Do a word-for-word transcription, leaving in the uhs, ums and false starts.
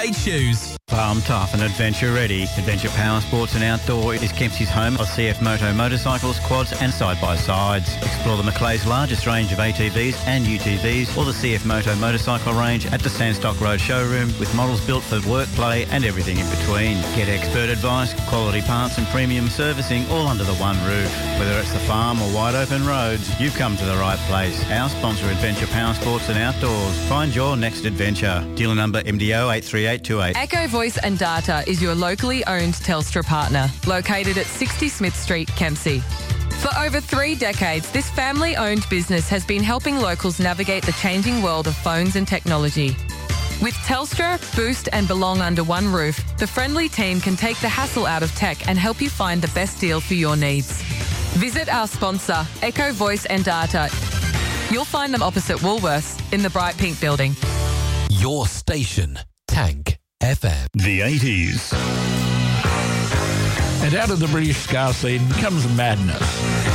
Eight shoes. Farm tough and adventure ready. Adventure Power Sports and Outdoor is Kempsey's home of C F Moto motorcycles, quads and side-by-sides. Explore the Macleay's largest range of A T Vs and U T Vs or the C F Moto motorcycle range at the Sandstock Road showroom with models built for work, play and everything in between. Get expert advice, quality parts and premium servicing all under the one roof. Whether it's the farm or wide open roads, you've come to the right place. Our sponsor, Adventure Power Sports and Outdoors. Find your next adventure. Dealer number M D O eight three eight two eight. Echo Voice and Data is your locally owned Telstra partner, located at sixty Smith Street, Kempsey. For over three decades, this family-owned business has been helping locals navigate the changing world of phones and technology. With Telstra, Boost and Belong under one roof, the friendly team can take the hassle out of tech and help you find the best deal for your needs. Visit our sponsor, Echo Voice and Data. You'll find them opposite Woolworths in the Bright Pink building. Your station, Tank F M. The eighties. And out of the British ska scene comes madness.